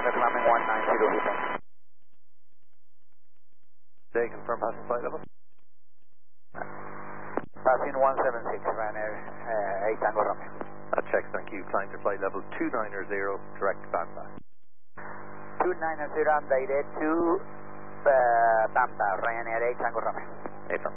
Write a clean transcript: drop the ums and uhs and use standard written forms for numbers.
climbing 190. They confirm passing flight level. Passing 176, Ryanair 8 Tango Romeo. That checks, thank you. Climb to flight level 290, direct to Bamba. 290 direct to Bamba, Ryanair 8 Tango Romeo. 8